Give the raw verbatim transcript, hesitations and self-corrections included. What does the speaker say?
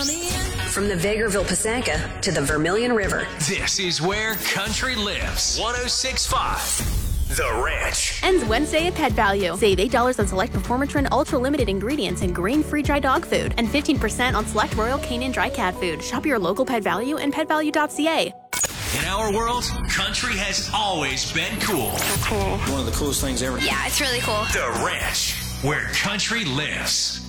From the Vegreville Pasanka to the Vermilion River. This is where country lives. one oh six point five The Ranch. Ends Wednesday at Pet Value. Save eight dollars on select Performatrin Ultra Limited ingredients and grain-free dry dog food. And fifteen percent on select Royal Canin dry cat food. Shop your local Pet Value and pet value dot c a. In our world, country has always been cool. Cool. One of the coolest things ever. Yeah, it's really cool. The Ranch, where country lives.